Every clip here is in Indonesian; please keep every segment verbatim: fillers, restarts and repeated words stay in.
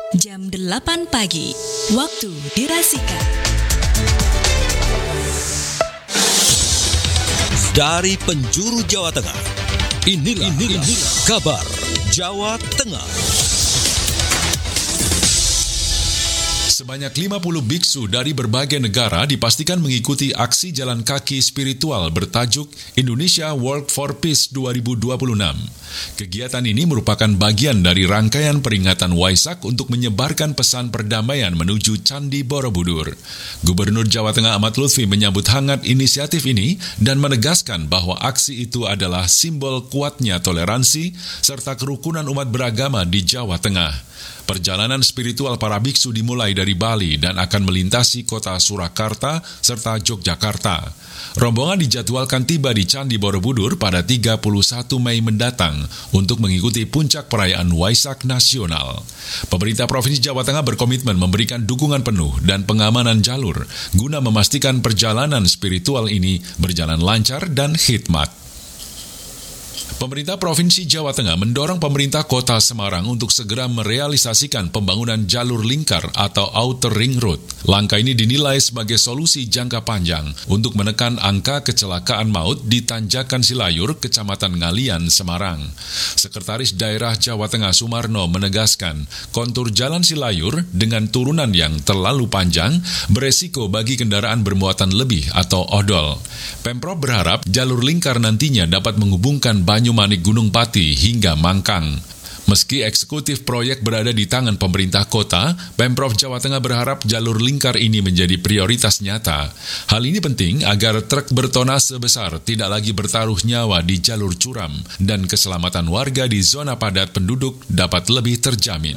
jam delapan pagi, waktu dirasikan. Dari penjuru Jawa Tengah, inilah, inilah, inilah kabar Jawa Tengah. Sebanyak lima puluh biksu dari berbagai negara dipastikan mengikuti aksi jalan kaki spiritual bertajuk Indonesia Walk for Peace dua ribu dua puluh enam. Kegiatan ini merupakan bagian dari rangkaian peringatan Waisak untuk menyebarkan pesan perdamaian menuju Candi Borobudur. Gubernur Jawa Tengah Ahmad Lutfi menyambut hangat inisiatif ini dan menegaskan bahwa aksi itu adalah simbol kuatnya toleransi serta kerukunan umat beragama di Jawa Tengah. Perjalanan spiritual para biksu dimulai dari Bali dan akan melintasi kota Surakarta serta Yogyakarta. Rombongan dijadwalkan tiba di Candi Borobudur pada tiga puluh satu Mei mendatang untuk mengikuti puncak perayaan Waisak Nasional. Pemerintah Provinsi Jawa Tengah berkomitmen memberikan dukungan penuh dan pengamanan jalur guna memastikan perjalanan spiritual ini berjalan lancar dan khidmat. Pemerintah Provinsi Jawa Tengah mendorong pemerintah Kota Semarang untuk segera merealisasikan pembangunan jalur lingkar atau Outer Ring Road. Langkah ini dinilai sebagai solusi jangka panjang untuk menekan angka kecelakaan maut di Tanjakan Silayur, Kecamatan Ngalian, Semarang. Sekretaris Daerah Jawa Tengah Sumarno menegaskan, kontur jalan Silayur dengan turunan yang terlalu panjang beresiko bagi kendaraan bermuatan lebih atau odol. Pemprov berharap jalur lingkar nantinya dapat menghubungkan Banyumanik Gunung Pati hingga Mangkang. Meski eksekutif proyek berada di tangan pemerintah kota, Pemprov Jawa Tengah berharap jalur lingkar ini menjadi prioritas nyata. Hal ini penting agar truk bertonase besar tidak lagi bertaruh nyawa di jalur curam dan keselamatan warga di zona padat penduduk dapat lebih terjamin.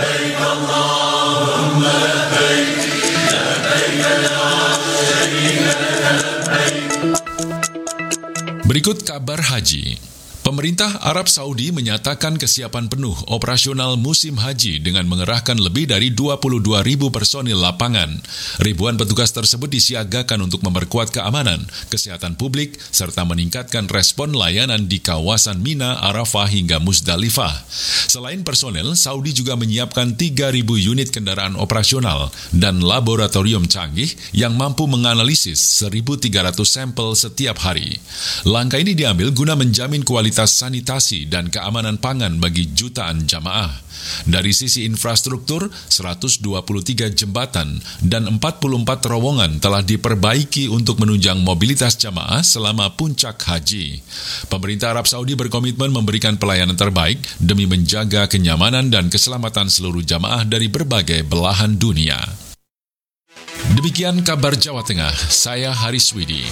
Berikut kabar haji. Pemerintah Arab Saudi menyatakan kesiapan penuh operasional musim haji dengan mengerahkan lebih dari dua puluh dua ribu personil lapangan. Ribuan petugas tersebut disiagakan untuk memperkuat keamanan, kesehatan publik, serta meningkatkan respon layanan di kawasan Mina, Arafah hingga Musdalifah. Selain personel, Saudi juga menyiapkan tiga ribu unit kendaraan operasional dan laboratorium canggih yang mampu menganalisis seribu tiga ratus sampel setiap hari. Langkah ini diambil guna menjamin kualitas sanitasi dan keamanan pangan bagi jutaan jamaah. Dari sisi infrastruktur, seratus dua puluh tiga jembatan dan empat puluh empat terowongan telah diperbaiki untuk menunjang mobilitas jamaah selama puncak haji. Pemerintah Arab Saudi berkomitmen memberikan pelayanan terbaik demi menjaga kenyamanan dan keselamatan seluruh jamaah dari berbagai belahan dunia. Demikian kabar Jawa Tengah, saya Haris Widi.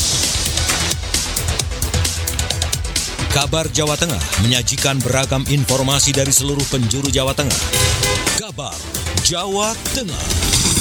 Kabar Jawa Tengah menyajikan beragam informasi dari seluruh penjuru Jawa Tengah. Kabar Jawa Tengah.